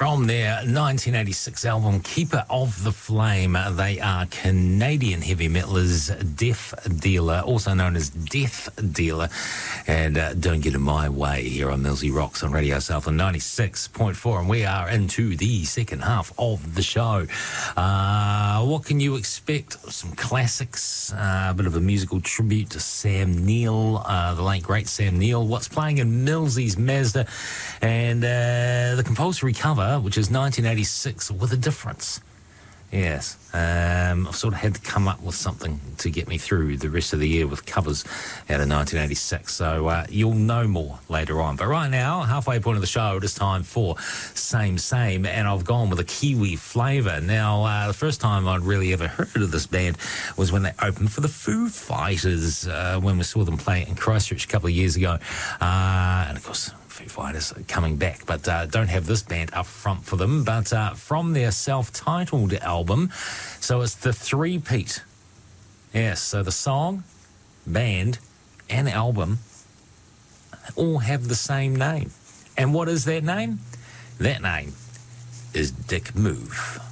From their 1986 album Keeper of the Flame, they are Canadian heavy metalers Death Dealer, also known as Death Dealer, and Don't Get In My Way here on Millsy Rocks on Radio Southland 96.4, and we are into the second half of the show. What can you expect? Some classics, a bit of a musical tribute to Sam Neill, the late great Sam Neill. What's playing in Millsy's Mazda, and the compulsory cover, which is 1986 with a difference. Yes, I've sort of had to come up with something to get me through the rest of the year with covers out of 1986. So you'll know more later on. But right now, halfway point of the show, it is time for Same Same, and I've gone with a Kiwi flavour. Now, the first time I'd really ever heard of this band was when they opened for the Foo Fighters, when we saw them play in Christchurch a couple of years ago. And of course, Foo Fighters coming back, but don't have this band up front for them, but from their self-titled album. So it's the three-peat. Yes, so the song, band, and album all have the same name. And what is that name? That name is Dick Move.